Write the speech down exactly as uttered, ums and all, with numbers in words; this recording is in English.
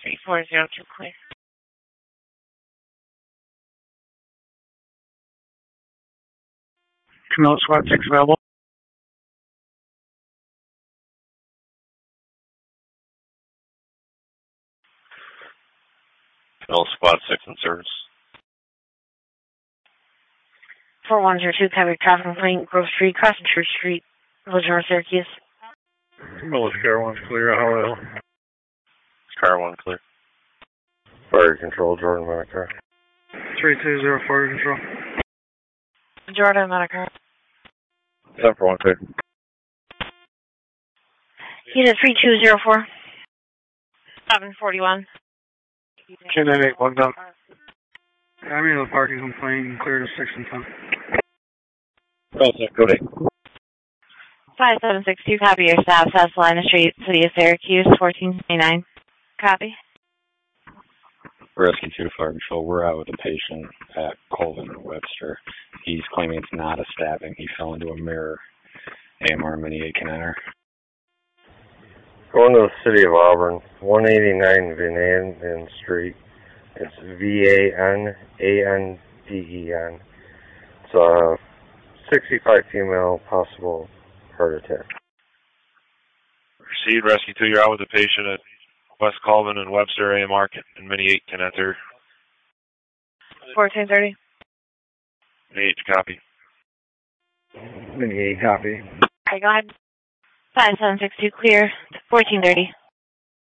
three four zero two clear. Camilla SWAT six available. Camilla SWAT six in service. four one zero two, covered traffic complaint, Grove Street, crossing Church Street, Village North, Syracuse. Camilla Scar one's clear, how will? Car one clear. Fire control, Jordan Medicare. three two zero fire control. Jordan Medicare. seven four one clear. Unit three two zero four. seven forty-one. K nine eight one done. I'm in the parking complaint, clear to six and ten. Go day. five seven six two, copy your staff, South Salina Street, City of Syracuse, fourteen twenty-nine. Copy. Rescue two, Fire Patrol. We're out with a patient at Colvin and Webster. He's claiming it's not a stabbing. He fell into a mirror. A M R Mini eight can enter. Going to the City of Auburn, one eighty-nine Van Anden Street. It's V A N A N D E N. It's a sixty-five female, possible heart attack. Proceed, Rescue two, you're out with a patient at West Colvin and Webster, A M R and Mini eight can enter. fourteen thirty. Mini eight, copy. Mini eight, copy. Okay, go ahead. five seven six two, clear, fourteen thirty.